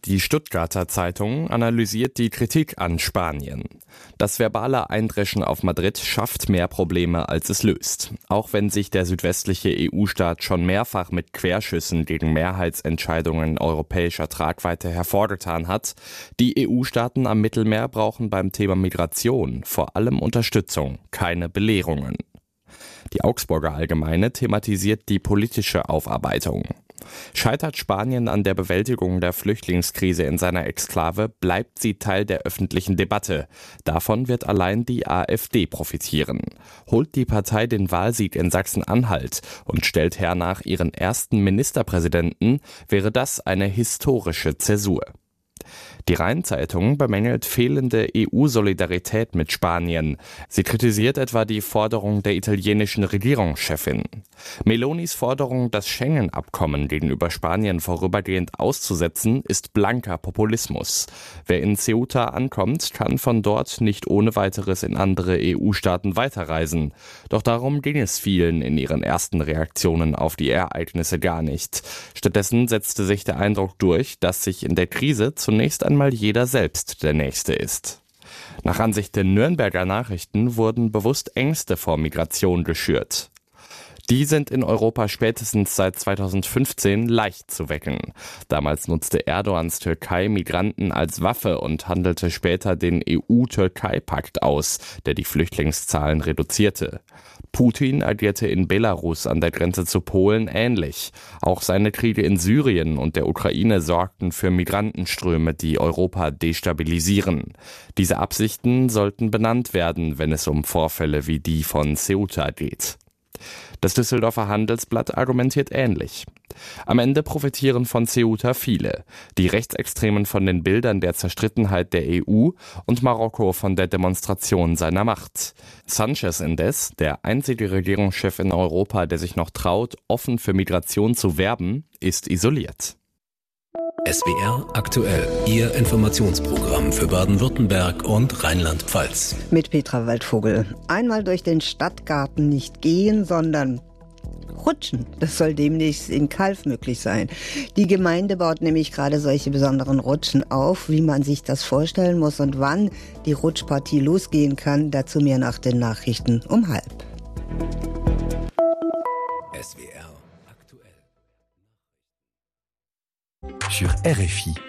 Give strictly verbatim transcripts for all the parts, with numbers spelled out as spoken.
Die Stuttgarter Zeitung analysiert die Kritik an Spanien. Das verbale Eindreschen auf Madrid schafft mehr Probleme, als es löst. Auch wenn sich der südwestliche E U-Staat schon mehrfach mit Querschüssen gegen Mehrheitsentscheidungen europäischer Tragweite hervorgetan hat, die E U-Staaten am Mittelmeer brauchen beim Thema Migration vor allem Unterstützung, keine Belehrungen. Die Augsburger Allgemeine thematisiert die politische Aufarbeitung. Scheitert Spanien an der Bewältigung der Flüchtlingskrise in seiner Exklave, bleibt sie Teil der öffentlichen Debatte. Davon wird allein die AfD profitieren. Holt die Partei den Wahlsieg in Sachsen-Anhalt und stellt hernach ihren ersten Ministerpräsidenten, wäre das eine historische Zäsur. Die Rhein-Zeitung bemängelt fehlende E U-Solidarität mit Spanien. Sie kritisiert etwa die Forderung der italienischen Regierungschefin. Melonis Forderung, das Schengen-Abkommen gegenüber Spanien vorübergehend auszusetzen, ist blanker Populismus. Wer in Ceuta ankommt, kann von dort nicht ohne weiteres in andere E U-Staaten weiterreisen. Doch darum ging es vielen in ihren ersten Reaktionen auf die Ereignisse gar nicht. Stattdessen setzte sich der Eindruck durch, dass sich in der Krise zunächst einmal jeder selbst der Nächste ist. Nach Ansicht der Nürnberger Nachrichten wurden bewusst Ängste vor Migration geschürt. Die sind in Europa spätestens seit zweitausendfünfzehn leicht zu wecken. Damals nutzte Erdogans Türkei Migranten als Waffe und handelte später den E U-Türkei-Pakt aus, der die Flüchtlingszahlen reduzierte. Putin agierte in Belarus an der Grenze zu Polen ähnlich. Auch seine Kriege in Syrien und der Ukraine sorgten für Migrantenströme, die Europa destabilisieren. Diese Absichten sollten benannt werden, wenn es um Vorfälle wie die von Ceuta geht. Das Düsseldorfer Handelsblatt argumentiert ähnlich. Am Ende profitieren von Ceuta viele. Die Rechtsextremen von den Bildern der Zerstrittenheit der E U und Marokko von der Demonstration seiner Macht. Sanchez indes, der einzige Regierungschef in Europa, der sich noch traut, offen für Migration zu werben, ist isoliert. S W R aktuell, Ihr Informationsprogramm für Baden-Württemberg und Rheinland-Pfalz. Mit Petra Waldvogel. Einmal durch den Stadtgarten nicht gehen, sondern rutschen. Das soll demnächst in Calw möglich sein. Die Gemeinde baut nämlich gerade solche besonderen Rutschen auf, wie man sich das vorstellen muss und wann die Rutschpartie losgehen kann. Dazu mehr nach den Nachrichten um halb. S W R aktuell. Sur R F I.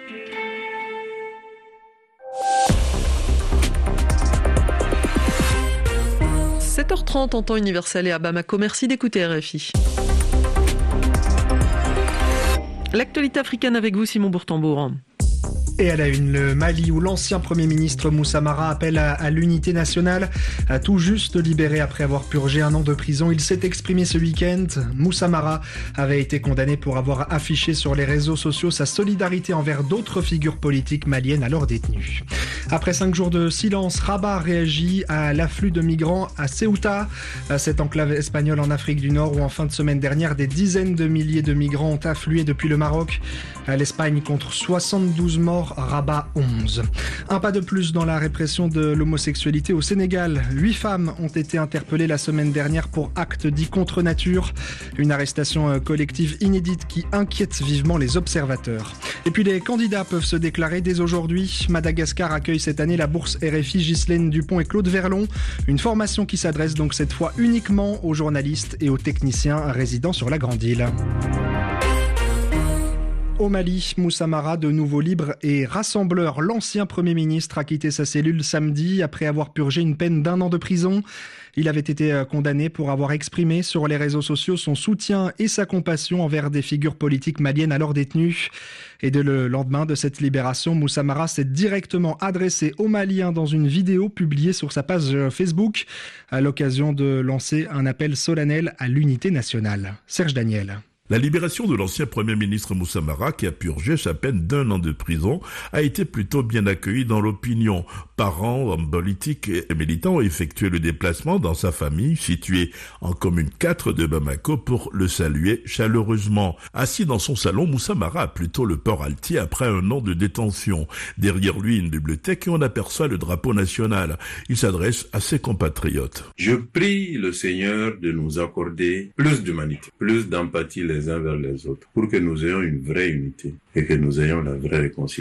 sept heures trente en temps universel et à Bamako. Merci d'écouter R F I. L'actualité africaine avec vous, Simon Bourtambour. Et à la une, le Mali, où l'ancien Premier ministre Moussa Mara appelle à, à l'unité nationale, a tout juste libéré après avoir purgé un an de prison. Il s'est exprimé ce week-end. Moussa Mara avait été condamné pour avoir affiché sur les réseaux sociaux sa solidarité envers d'autres figures politiques maliennes alors détenues. Après cinq jours de silence, Rabat réagit à l'afflux de migrants à Ceuta, cette enclave espagnole en Afrique du Nord, où en fin de semaine dernière, des dizaines de milliers de migrants ont afflué depuis le Maroc. L'Espagne contre soixante-douze morts, Rabat onze. Un pas de plus dans la répression de l'homosexualité au Sénégal. Huit femmes ont été interpellées la semaine dernière pour actes dits contre nature. Une arrestation collective inédite qui inquiète vivement les observateurs. Et puis les candidats peuvent se déclarer dès aujourd'hui. Madagascar accueille cette année la bourse R F I Ghislaine Dupont et Claude Verlon. Une formation qui s'adresse donc cette fois uniquement aux journalistes et aux techniciens résidant sur la Grande Île. Au Mali, Moussa Mara, de nouveau libre et rassembleur. L'ancien Premier ministre a quitté sa cellule samedi après avoir purgé une peine d'un an de prison. Il avait été condamné pour avoir exprimé sur les réseaux sociaux son soutien et sa compassion envers des figures politiques maliennes alors détenues. Et dès le lendemain de cette libération, Moussa Mara s'est directement adressé aux Maliens dans une vidéo publiée sur sa page Facebook à l'occasion de lancer un appel solennel à l'unité nationale. Serge Daniel. La libération de l'ancien Premier ministre Moussa Mara, qui a purgé sa peine d'un an de prison, a été plutôt bien accueillie dans l'opinion. Parents, hommes politiques et militants ont effectué le déplacement dans sa famille, située en commune quatre de Bamako, pour le saluer chaleureusement. Assis dans son salon, Moussa Mara a plutôt le port altier après un an de détention. Derrière lui, une bibliothèque et on aperçoit le drapeau national. Il s'adresse à ses compatriotes. Je prie le Seigneur de nous accorder plus d'humanité, plus d'empathie les uns vers les autres, pour que nous ayons une vraie unité et que nous ayons la vraie réconciliation.